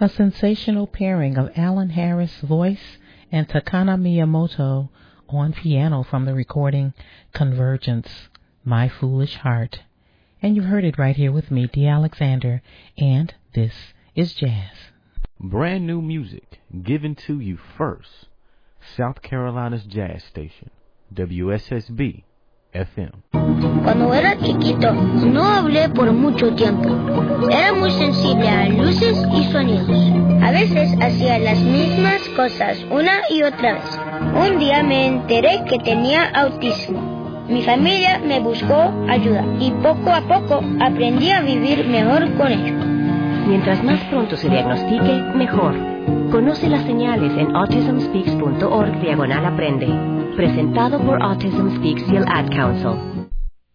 A sensational pairing of Alan Harris' voice and Takana Miyamoto on piano from the recording Convergence, My Foolish Heart. And you heard it right here with me, Dee Alexander, and this is Jazz. Brand new music given to you first. South Carolina's jazz station, WSSB FM. Cuando era chiquito, no hablé por mucho tiempo. Era muy sensible a luces y sonidos. A veces hacía las mismas cosas una y otra vez. Un día me enteré que tenía autismo. Mi familia me buscó ayuda y poco a poco aprendí a vivir mejor con ello. Mientras más pronto se diagnostique, mejor. Conoce las señales en autismspeaks.org/aprende. Presentado por Autism Speaks y el Ad Council.